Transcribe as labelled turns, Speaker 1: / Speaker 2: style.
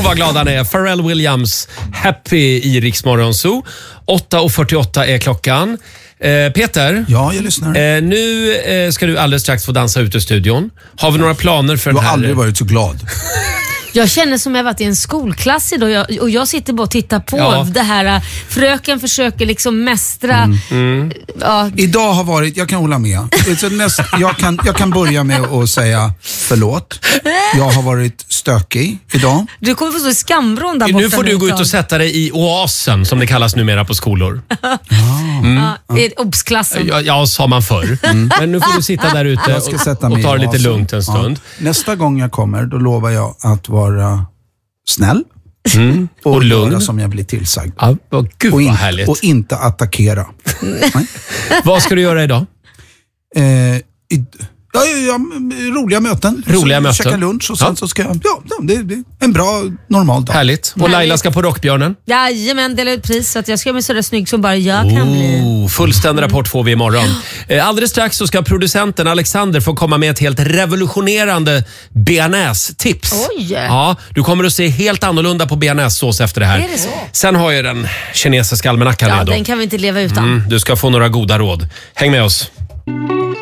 Speaker 1: vad glad han är. Pharrell Williams, Happy i Rix Morgon Zoo. 8:48 är klockan. Peter?
Speaker 2: Ja, jag lyssnar.
Speaker 1: Nu ska du alldeles strax få dansa ut i studion. Har vi några planer för den här?
Speaker 2: Du har aldrig varit så glad.
Speaker 3: Jag känner som jag varit i en skolklass idag och jag sitter bara och tittar på det här. Fröken försöker liksom mästra. Ja.
Speaker 2: Idag har varit, jag kan hålla med. Jag kan börja med att säga förlåt. Jag har varit stökig idag.
Speaker 3: Du kommer få stå i skamvrån där borta.
Speaker 1: Nu får du gå ut och sätta dig i oasen som det kallas numera på skolor.
Speaker 3: I obsklassen.
Speaker 1: Ja, sa man förr. Men nu får du sitta där ute och ta det lite lugnt en stund.
Speaker 2: Ja. Nästa gång jag kommer, då lovar jag att vara snäll och lugn som jag blir tillsagd.
Speaker 1: Ja, gud vad härligt.
Speaker 2: Och inte attackera.
Speaker 1: Vad ska du göra idag?
Speaker 2: Roliga möten. Käka lunch och sen så ska jag... det är en bra, normal dag.
Speaker 1: Härligt. Och Laila ska på Rockbjörnen?
Speaker 3: Jajamän, dela ut pris så att jag ska bli så snygg som bara jag kan bli.
Speaker 1: Fullständig rapport får vi imorgon. Alldeles strax så ska producenten Alexander få komma med ett helt revolutionerande bearnaise-tips.
Speaker 3: Oj!
Speaker 1: Ja, du kommer att se helt annorlunda på bearnaise-sås efter det här.
Speaker 3: Är det så?
Speaker 1: Sen har jag den kinesiska almanackan redo.
Speaker 3: Den kan vi inte leva utan.
Speaker 1: Du ska få några goda råd. Häng med oss.